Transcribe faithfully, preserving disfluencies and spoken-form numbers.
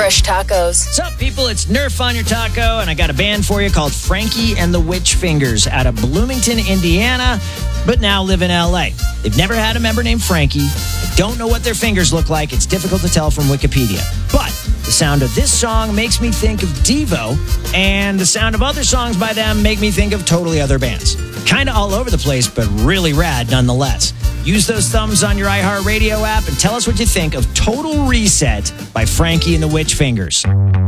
Fresh Tacos. What's up, people? It's Nerf on your taco, and I got a band for you called Frankie and the Witch Fingers out of Bloomington, Indiana, but now live in L A. They've never had a member named Frankie. I don't know what their fingers look like. It's difficult to tell from Wikipedia. But the sound of this song makes me think of Devo, and the sound of other songs by them make me think of totally other bands. Kind of all over the place, but really rad nonetheless. Use those thumbs on your iHeartRadio app and tell us what you think of Total Reset by Frankie and the Witch Fingers.